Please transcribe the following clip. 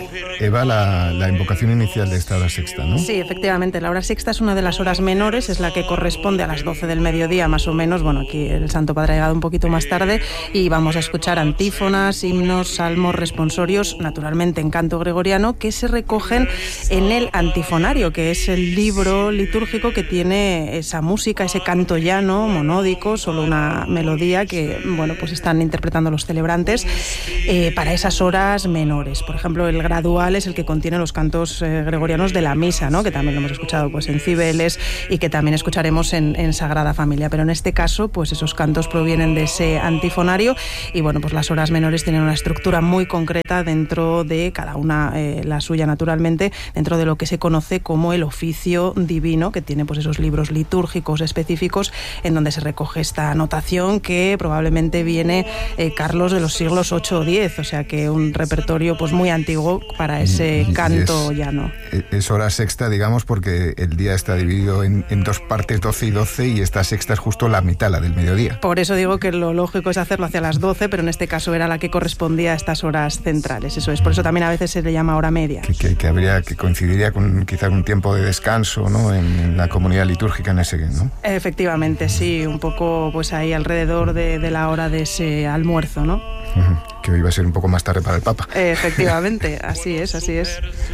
Eva, la invocación inicial de esta hora sexta, ¿no? Sí, efectivamente, la hora sexta es una de las horas menores, es la que corresponde a las 12 del mediodía, más o menos. Bueno, aquí el Santo Padre ha llegado un poquito más tarde y vamos a escuchar antífonas, himnos, salmos, responsorios, naturalmente en canto gregoriano, que se recogen en el antifonario, que es el libro litúrgico que tiene esa música, ese canto llano, monódico, solo una melodía que, bueno, pues están interpretando los celebrantes para esas horas menores. Por ejemplo, el gradual es el que contiene los cantos gregorianos de la misa, ¿no? Que también lo hemos escuchado pues en Cibeles y que también escucharemos en Sagrada Familia. Pero en este caso, pues esos cantos provienen de ese antifonario y, bueno, pues las horas menores tienen una estructura muy concreta dentro de cada una, la suya naturalmente, dentro de lo que se conoce como el oficio divino, que tiene pues esos libros litúrgicos específicos en donde se recoge esta notación que probablemente viene, Carlos, de los siglos 8 o 10, o sea que un repertorio pues muy antiguo para ese canto llano. Es hora sexta, digamos, porque el día está dividido en dos partes, 12 y 12, y esta sexta es justo la mitad, la del mediodía. Por eso digo que lo lógico es hacerlo hacia las 12, pero en este caso era la que correspondía a estas horas centrales, eso es, por eso también a veces se le llama hora media. Que coincidiría con quizá un tiempo de descanso, ¿no?, en la comunidad litúrgica en ese, ¿no? Efectivamente, sí, un poco pues ahí alrededor de la hora de ese almuerzo, ¿no? Que hoy va a ser un poco más tarde para el Papa. Efectivamente, así es, así es.